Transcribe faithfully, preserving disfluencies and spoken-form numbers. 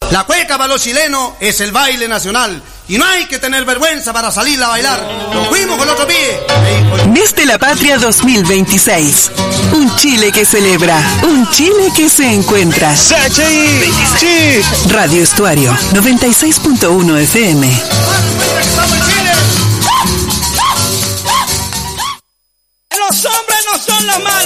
La cueca para los chilenos es el baile nacional. Y no hay que tener vergüenza para salir a bailar. Nos fuimos con el otro pie. Mes de la Patria dos mil veintiséis. Un Chile que celebra. Un Chile que se encuentra. Radio Estuario noventa y seis punto uno F M. Los hombres no son los malos.